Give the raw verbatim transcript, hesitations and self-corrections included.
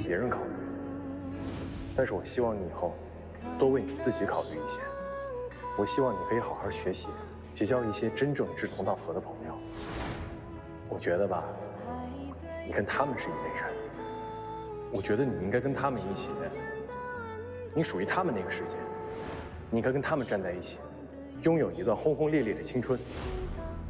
别人考虑，但是我希望你以后多为你自己考虑一些。我希望你可以好好学习，结交一些真正志同道合的朋友。我觉得吧，你跟他们是一类人，我觉得你应该跟他们一起，你属于他们那个世界，你应该跟他们站在一起，拥有一段轰轰烈烈的青春。